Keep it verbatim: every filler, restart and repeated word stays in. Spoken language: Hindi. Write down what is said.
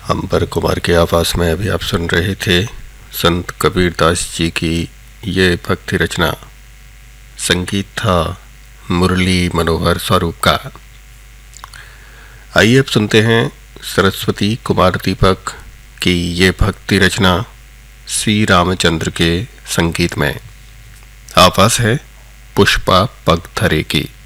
अंबर कुमार के आवाज़ में अभी आप सुन रहे थे संत कबीरदास जी की ये भक्ति रचना। संगीत था मुरली मनोहर स्वरूप का। आइए अब सुनते हैं सरस्वती कुमार दीपक की ये भक्ति रचना श्री रामचंद्र के संगीत में। आवाज़ है पुष्पा पगधरे की।